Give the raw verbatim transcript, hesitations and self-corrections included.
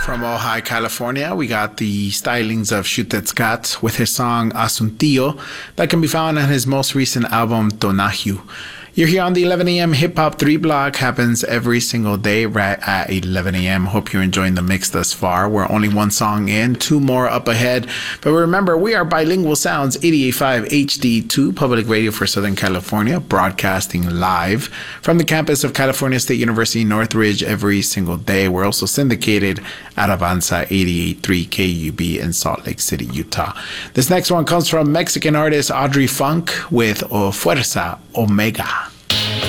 From Ojai, California, we got the stylings of Shutetskat with his song Asuntillo that can be found on his most recent album, Donahue. You're here on the eleven a.m. Hip Hop three block. Happens every single day right at eleven a.m. Hope you're enjoying the mix thus far. We're only one song in, two more up ahead. But remember, we are Bilingual Sounds, eighty-eight point five H D two, Public Radio for Southern California, broadcasting live from the campus of California State University, Northridge, every single day. We're also syndicated at Avanza eighty-eight point three K U B in Salt Lake City, Utah. This next one comes from Mexican artist Audrey Funk with O Fuerza Omega.